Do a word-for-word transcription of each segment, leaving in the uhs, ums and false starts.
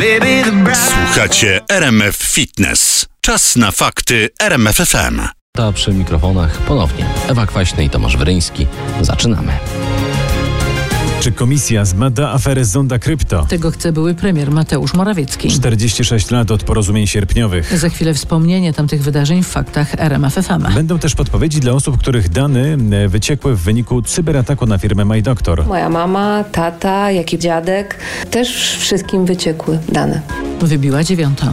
Słuchacie R M F Fitness. Czas na fakty R M F F M. Ta przy mikrofonach ponownie Ewa Kwaśny i Tomasz Wyryński. Zaczynamy. Czy komisja zbada aferę Zonda Krypto? Tego chce były premier Mateusz Morawiecki. czterdzieści sześć lat od porozumień sierpniowych. Za chwilę wspomnienie tamtych wydarzeń w faktach R M F F M. Będą też podpowiedzi dla osób, których dane wyciekły w wyniku cyberataku na firmę MyDoctor. Moja mama, tata, jak i dziadek, też wszystkim wyciekły dane. Wybiła dziewiąta.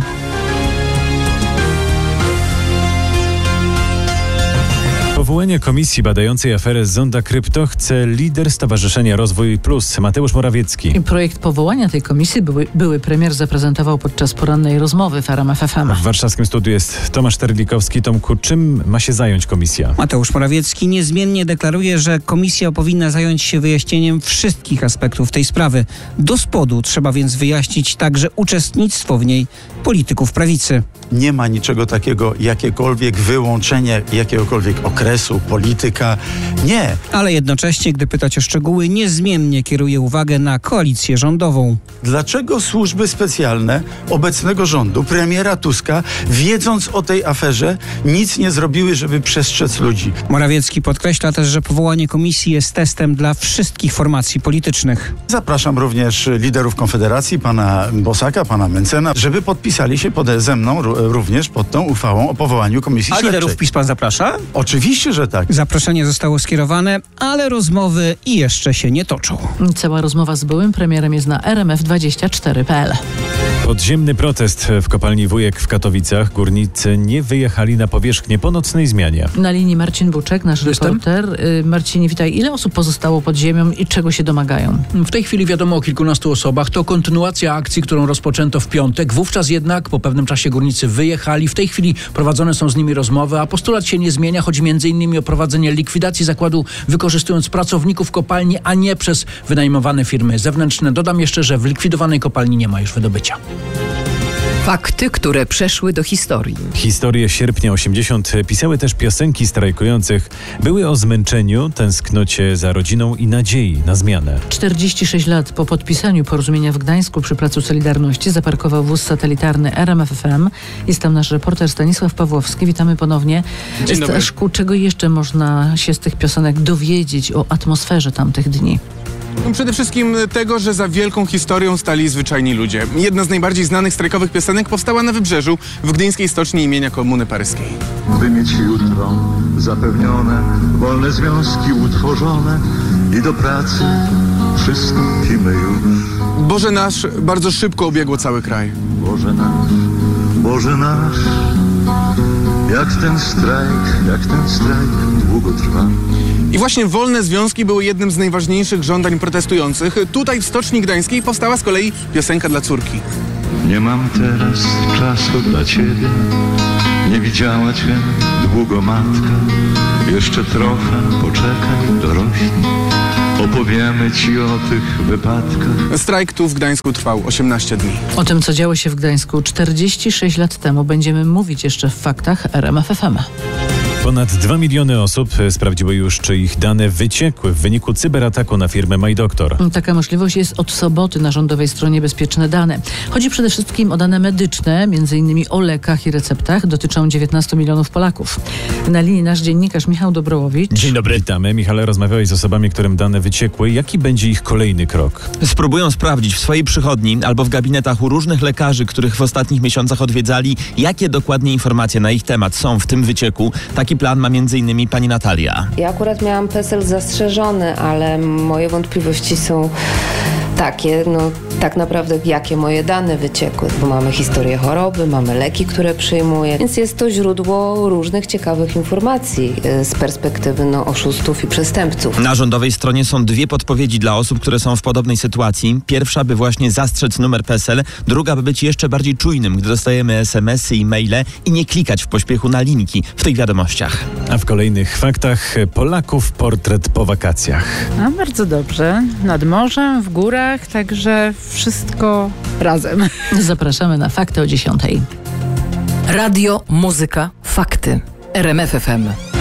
Powołanie komisji badającej aferę Zonda Krypto chce lider Stowarzyszenia Rozwój Plus, Mateusz Morawiecki. I projekt powołania tej komisji były, były premier zaprezentował podczas porannej rozmowy w R M F F M. W warszawskim studiu jest Tomasz Terlikowski. Tomku, czym ma się zająć komisja? Mateusz Morawiecki niezmiennie deklaruje, że komisja powinna zająć się wyjaśnieniem wszystkich aspektów tej sprawy. Do spodu trzeba więc wyjaśnić także uczestnictwo w niej polityków prawicy. Nie ma niczego takiego, jakiekolwiek wyłączenie jakiegokolwiek okresu, polityka. Nie. Ale jednocześnie, gdy pytać o szczegóły, niezmiennie kieruje uwagę na koalicję rządową. Dlaczego służby specjalne obecnego rządu, premiera Tuska, wiedząc o tej aferze, nic nie zrobiły, żeby przestrzec ludzi? Morawiecki podkreśla też, że powołanie komisji jest testem dla wszystkich formacji politycznych. Zapraszam również liderów Konfederacji, pana Bosaka, pana Mencena, żeby podpisali się pode ze mną również pod tą uchwałą o powołaniu komisji A śledczej. liderów PiS pan zaprasza? Oczywiście, że tak. Zaproszenie zostało skierowane, ale rozmowy jeszcze się nie toczą. Cała rozmowa z byłym premierem jest na r m f dwadzieścia cztery kropka p l. Podziemny protest w kopalni Wujek w Katowicach. Górnicy nie wyjechali na powierzchnię po nocnej zmianie. Na linii Marcin Buczek, nasz Jestem? reporter. Marcinie, witaj. Ile osób pozostało pod ziemią i czego się domagają? W tej chwili wiadomo o kilkunastu osobach. To kontynuacja akcji, którą rozpoczęto w piątek. Wówczas jednak po pewnym czasie górnicy wyjechali. W tej chwili prowadzone są z nimi rozmowy, a postulat się nie zmienia. Chodzi między innymi o prowadzenie likwidacji zakładu, wykorzystując pracowników kopalni, a nie przez wynajmowane firmy zewnętrzne. Dodam jeszcze, że w likwidowanej kopalni nie ma już wydobycia. Fakty, które przeszły do historii. Historie sierpnia osiemdziesiątego pisały też piosenki strajkujących. Były o zmęczeniu, tęsknocie za rodziną i nadziei na zmianę. czterdzieści sześć lat po podpisaniu porozumienia w Gdańsku przy Placu Solidarności zaparkował wóz satelitarny R M F F M. Jest tam nasz reporter Stanisław Pawłowski. Witamy ponownie. Dzień dobry. Staszku, czego jeszcze można się z tych piosenek dowiedzieć o atmosferze tamtych dni? Przede wszystkim tego, że za wielką historią stali zwyczajni ludzie. Jedna z najbardziej znanych strajkowych piosenek powstała na Wybrzeżu, w gdyńskiej stoczni imienia Komuny Paryskiej. By mieć jutro zapewnione, wolne związki utworzone i do pracy przystąpimy już. Boże nasz bardzo szybko obiegło cały kraj. Boże nasz, Boże nasz, jak ten strajk, jak ten strajk długo trwa. I właśnie wolne związki były jednym z najważniejszych żądań protestujących. Tutaj w Stoczni Gdańskiej powstała z kolei piosenka dla córki. Nie mam teraz czasu dla ciebie, nie widziała cię długo matka. Jeszcze trochę poczekaj, dorośnij, opowiemy ci o tych wypadkach. Strajk tu w Gdańsku trwał osiemnaście dni. O tym, co działo się w Gdańsku czterdzieści sześć lat temu, będziemy mówić jeszcze w faktach R M F F M. Ponad dwa miliony osób sprawdziły już, czy ich dane wyciekły w wyniku cyberataku na firmę MyDoctor. Taka możliwość jest od soboty na rządowej stronie Bezpieczne Dane. Chodzi przede wszystkim o dane medyczne, między innymi o lekach i receptach. Dotyczą dziewiętnastu milionów Polaków. Na linii nasz dziennikarz Michał Dobrołowicz. Dzień dobry. Witamy. Michale, rozmawiałeś z osobami, którym dane wyciekły. Jaki będzie ich kolejny krok? Spróbują sprawdzić w swojej przychodni albo w gabinetach u różnych lekarzy, których w ostatnich miesiącach odwiedzali, jakie dokładnie informacje na ich temat są w tym wycieku. Taki plan ma między innymi pani Natalia. Ja akurat miałam PESEL zastrzeżony, ale moje wątpliwości są takie, no tak naprawdę jakie moje dane wyciekły, bo mamy historię choroby, mamy leki, które przyjmuję, więc jest to źródło różnych ciekawych informacji z perspektywy no, oszustów i przestępców. Na rządowej stronie są dwie podpowiedzi dla osób, które są w podobnej sytuacji. Pierwsza, by właśnie zastrzec numer PESEL, druga, by być jeszcze bardziej czujnym, gdy dostajemy es em esy i maile i nie klikać w pośpiechu na linki w tych wiadomościach. A w kolejnych faktach Polaków portret po wakacjach. No, bardzo dobrze. Nad morzem, w górach, także wszystko razem. Zapraszamy na fakty o dziesiątej. Radio, muzyka, fakty. R M F F M.